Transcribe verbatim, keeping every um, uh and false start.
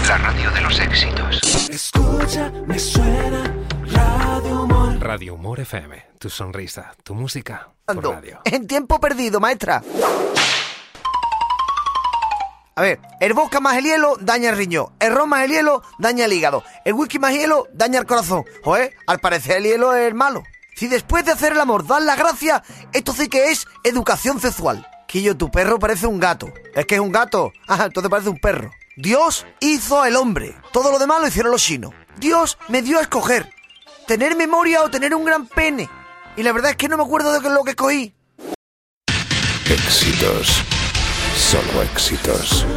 La radio de los éxitos. Escucha, me suena Radio Humor. Radio Humor F M. Tu sonrisa, tu música, tu radio. En tiempo perdido, maestra. A ver, el vodka más el hielo daña el riñón. El ron más el hielo daña el hígado. El whisky más hielo daña el corazón. Joder, al parecer el hielo es el malo. Si después de hacer el amor das las gracias, esto sí que es educación sexual. Quillo, tu perro parece un gato. ¿Es que es un gato? Ah, entonces parece un perro. Dios hizo al hombre. Todo lo demás lo hicieron los chinos. Dios me dio a escoger tener memoria o tener un gran pene. Y la verdad es que no me acuerdo de lo que escogí. Éxitos. Solo éxitos.